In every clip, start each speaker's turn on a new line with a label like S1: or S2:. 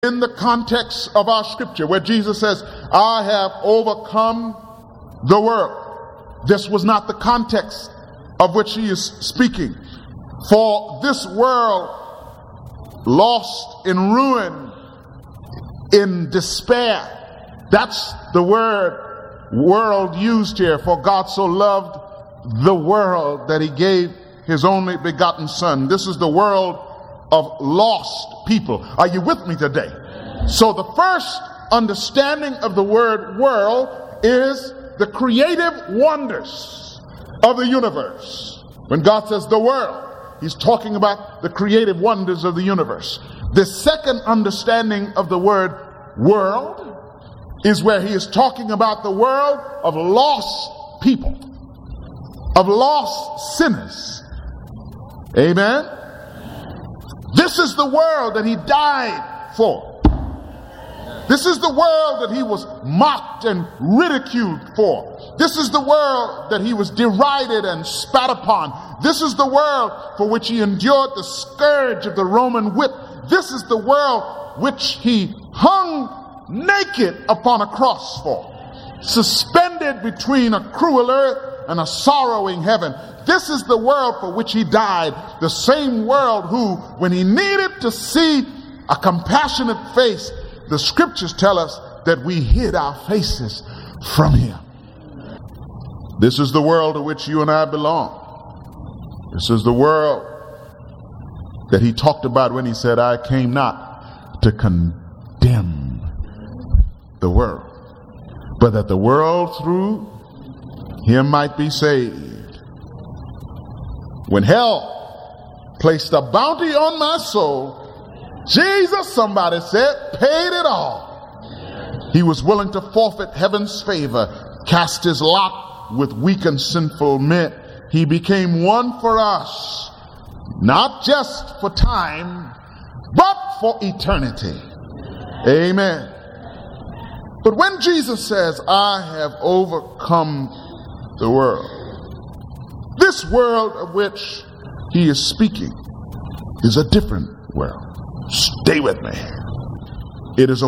S1: In the context of our scripture where Jesus says, I have overcome the world, this was not the context of which he is speaking. For this world, lost in ruin, in despair, that's the word world used here. For God so loved the world that he gave his only begotten son. This is the world of lost people. Are you with me today? So the first understanding of the word world is the creative wonders of the universe. When God says the world, he's talking about the creative wonders of the universe. The second understanding of the word world is where he is talking about the world of lost people, of lost sinners. Amen. This is the world that he died for. This is the world that he was mocked and ridiculed for. This is the world that he was derided and spat upon. This is the world for which he endured the scourge of the Roman whip. This is the world which he hung naked upon a cross for, suspended between a cruel earth and a sorrowing heaven. This is the world for which he died, the same world who, when he needed to see a compassionate face, the scriptures tell us that we hid our faces from him. This is the world to which you and I belong. This is the world that he talked about when he said, I came not to condemn the world, but that the world through him might be saved. When hell placed a bounty on my soul, Jesus, somebody said, paid it all. He was willing to forfeit heaven's favor, cast his lot with weak and sinful men. He became one for us, not just for time, but for eternity. Amen. But when Jesus says, I have overcome the world, this world of which he is speaking is a different world. Stay with me. It is a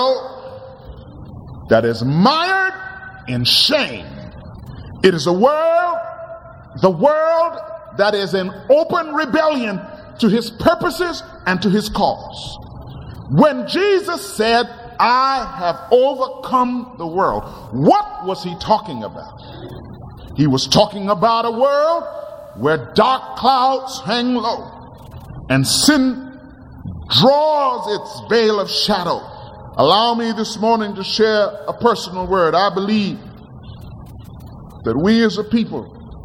S1: world that is mired in shame. It is the world that is in open rebellion to his purposes and to his cause. When Jesus said, I have overcome the world, what was he talking about? He was talking about a world where dark clouds hang low and sin draws its veil of shadow. Allow me this morning to share a personal word. I believe that we as a people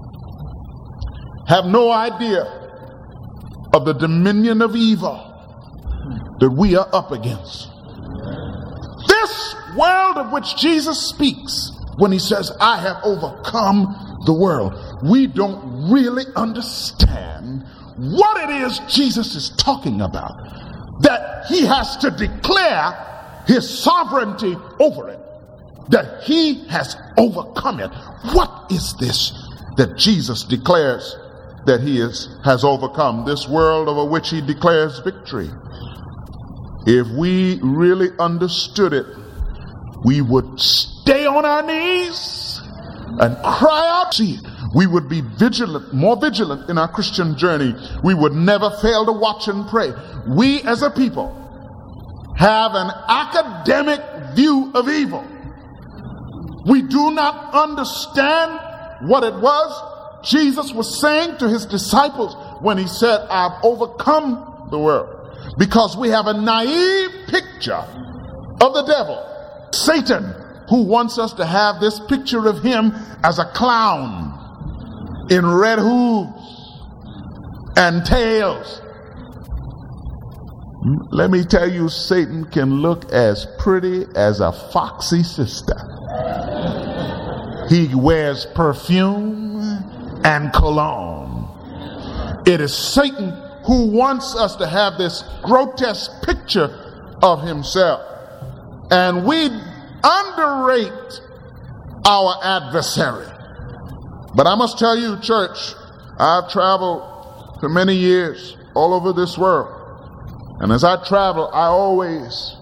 S1: have no idea of the dominion of evil that we are up against. This world of which Jesus speaks when he says, I have overcome the world, we don't really understand what it is Jesus is talking about, that he has to declare his sovereignty over it, that he has overcome it. What is this that Jesus declares that he has overcome? This world over which he declares victory. If we really understood it, we would stay on our knees and cry out. We would be vigilant, more vigilant in our Christian journey. We would never fail to watch and pray. We as a people have an academic view of evil. We do not understand what it was Jesus was saying to his disciples when he said, I've overcome the world. Because we have a naive picture of the devil, Satan, who wants us to have this picture of him as a clown in red hooves and tails. Let me tell you, Satan can look as pretty as a foxy sister. He wears perfume and cologne. It is Satan who wants us to have this grotesque picture of himself. And we underrate our adversary. But I must tell you, church, I've traveled for many years all over this world. And as I travel, I always